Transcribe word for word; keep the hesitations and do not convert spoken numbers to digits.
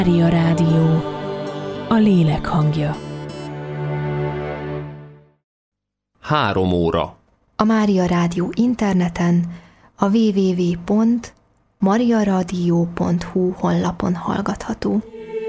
Mária Rádió, a lélek hangja. Három óra. A Mária Rádió interneten, a double-u double-u double-u pont mariaradio pont hu honlapon hallgatható.